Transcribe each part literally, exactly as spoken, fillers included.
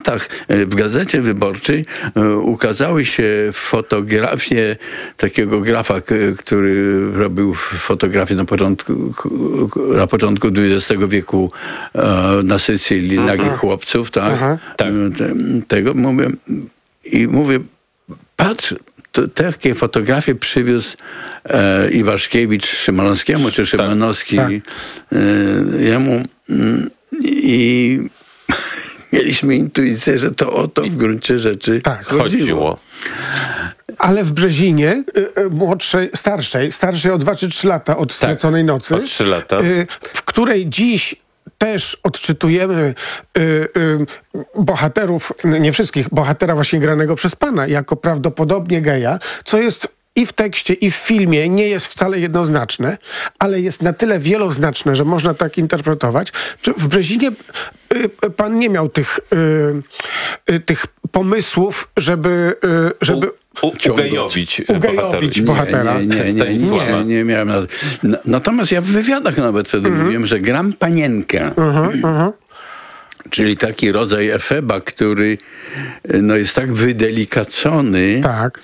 latach w Gazecie Wyborczej ukazały się fotografie takiego grafa, który robił fotografię na początku, na początku dwudziestego wieku na Sycylii, nagich uh-huh. chłopców, tak? Uh-huh. tak. Tego mówię i mówię, patrz, to, takie fotografie przywiózł e, Iwaszkiewicz Szymanowskiemu, czy Szymanowski tak. e, jemu i mieliśmy intuicję, że to o to w gruncie rzeczy tak, chodziło. chodziło. Ale w Brzezinie, y, młodszej, starszej, starszej o dwa czy trzy lata od Straconej tak, Nocy, o trzy lata. Y, w której dziś też odczytujemy y, y, bohaterów, nie wszystkich, bohatera właśnie granego przez pana, jako prawdopodobnie geja, co jest i w tekście, i w filmie nie jest wcale jednoznaczne, ale jest na tyle wieloznaczne, że można tak interpretować. Czy w Brzezinie y, pan nie miał tych, y, y, tych pomysłów, żeby... Y, żeby U, u, ugejowić, ugejowić bohatera? Nie, nie, nie, nie, nie, nie miałem. Na, natomiast ja w wywiadach nawet wtedy mm-hmm. mówiłem, że gram panienkę. Mm-hmm, mm-hmm. Czyli taki rodzaj efeba, który no, jest tak wydelikacony. Tak.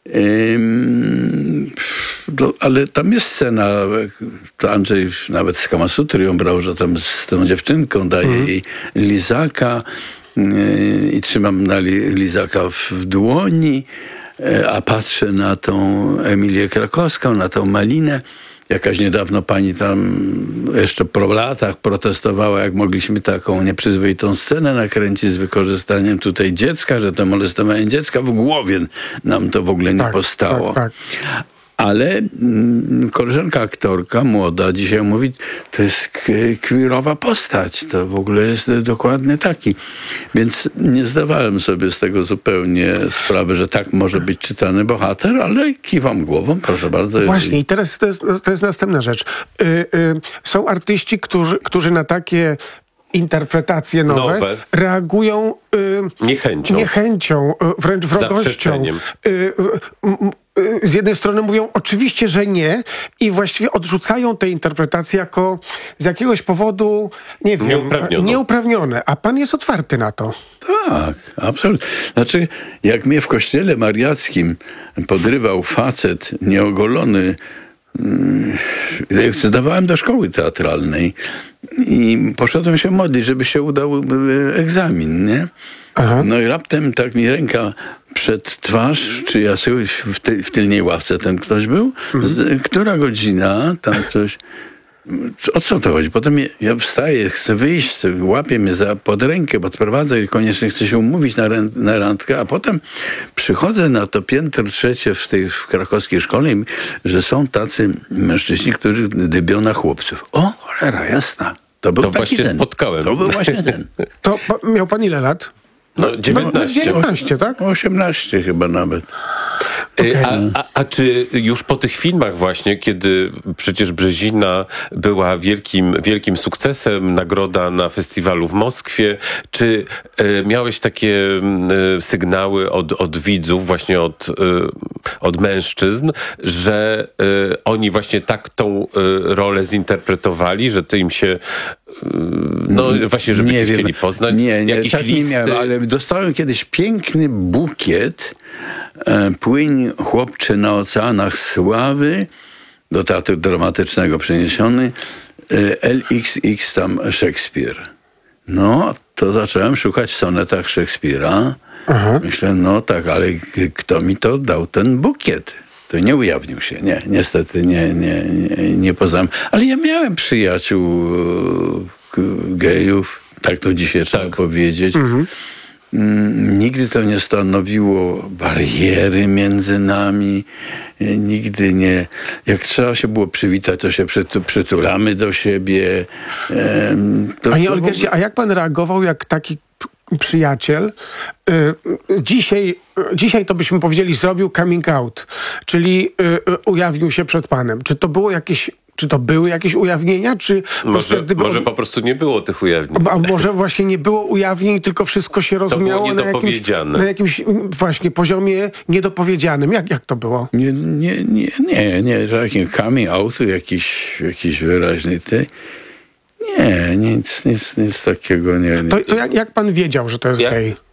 Ym, do, ale tam jest scena, to Andrzej nawet z Kamasutry ją brał, że tam z tą dziewczynką daje mm. jej lizaka yy, i trzymam na li, lizaka w, w dłoni, yy, a patrzę na tą Emilię Krakowską, na tą Malinę. Jakaś niedawno pani tam jeszcze po latach protestowała, jak mogliśmy taką nieprzyzwoitą scenę nakręcić z wykorzystaniem tutaj dziecka, że to molestowanie dziecka, w głowie nam to w ogóle nie tak, postało. Tak, tak. Ale mm, koleżanka aktorka, młoda, dzisiaj mówi, to jest k- queerowa postać. To w ogóle jest dokładnie taki. Więc nie zdawałem sobie z tego zupełnie sprawy, że tak może być czytany bohater, ale kiwam głową, proszę bardzo. Właśnie, i teraz to jest, to jest następna rzecz. Yy, yy, są artyści, którzy, którzy na takie interpretacje nowe, nowe. reagują yy, niechęcią, niechęcią yy, wręcz wrogością. Yy, yy, z jednej strony mówią oczywiście, że nie i właściwie odrzucają te interpretacje jako z jakiegoś powodu, nie wiem, nieuprawnione. nieuprawnione. A pan jest otwarty na to. Tak, absolutnie. Znaczy, jak mnie w kościele mariackim podrywał facet nieogolony, zdawałem do szkoły teatralnej i poszedłem się modlić, żeby się udał egzamin, nie? Aha. No i raptem tak mi ręka przed twarz, czy ja sobie w, ty, w tylnej ławce ten ktoś był, mhm. z, która godzina, tam ktoś, o co to chodzi? Potem ja, ja wstaję, chcę wyjść, łapie mnie za, pod rękę, podprowadzę i koniecznie chcę się umówić na, rę, na randkę, a potem przychodzę na to piętro trzecie w tej w krakowskiej szkole, że są tacy mężczyźni, którzy dybią na chłopców. O, cholera jasna. To był to taki właśnie ten. spotkałem. To był właśnie ten. To miał pan ile lat? No, dziewiętnaście. dziewiętnaście, tak? osiemnaście chyba nawet. Okay. A, a, a czy już po tych filmach właśnie, kiedy przecież Brzezina była wielkim, wielkim sukcesem, nagroda na festiwalu w Moskwie, czy e, miałeś takie e, sygnały od, od widzów, właśnie od, e, od mężczyzn, że e, oni właśnie tak tą e, rolę zinterpretowali, że ty im się no właśnie, żeby cię chcieli poznać? Nie, nie, jakieś tak listy? nie miałem, ale dostałem kiedyś piękny bukiet e, Płyń chłopcze na oceanach sławy, do teatru dramatycznego przeniesiony, e, L X X tam Szekspir. No, to zacząłem szukać w sonetach Szekspira. Aha. Myślę, no tak, ale kto mi to dał ten bukiet? To nie ujawnił się, nie, niestety nie, nie, nie, nie poznałem. Ale ja miałem przyjaciół gejów, tak to dzisiaj trzeba tak powiedzieć. Mhm. Nigdy to nie stanowiło bariery między nami. Nigdy nie. Jak trzeba się było przywitać, to się przytulamy do siebie. To, Panie to Olgierdzie, ogóle... a jak pan reagował, jak taki przyjaciel y, dzisiaj, y, dzisiaj to byśmy powiedzieli zrobił coming out, czyli y, y, ujawnił się przed panem. Czy to było jakieś Czy to były jakieś ujawnienia, czy... Może, gdyby... może po prostu nie było tych ujawnień. A może właśnie nie było ujawnień, tylko wszystko się rozumiało na jakimś, na jakimś właśnie poziomie niedopowiedzianym. Jak, jak to było? Nie, nie, nie, nie, nie, że jakiś coming out, jakiś, jakiś wyraźny ty. Nie, nic, nic, nic takiego nie... nie. To, to jak, jak pan wiedział, że to jest jak? gej?